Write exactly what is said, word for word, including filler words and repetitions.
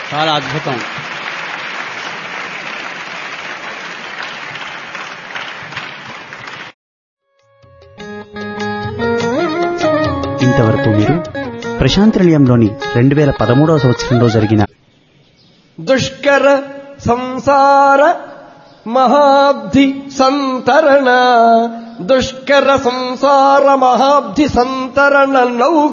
చాలా అద్భుతం. ఇంతవరకు మీరు ప్రశాంతి నిలయంలోని రెండు వేల పదమూడవ సంవత్సరంలో జరిగిన దుష్కర సంసార మహాబ్ధి సంతరణ దుష్కర సంసార మహాబ్ధి సంతరణ నౌ